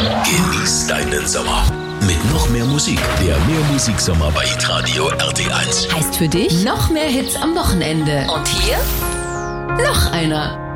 Genieß deinen Sommer. Mit noch mehr Musik. Der Mehrmusiksommer bei Hitradio RT1. Heißt für dich noch mehr Hits am Wochenende. Und hier noch einer.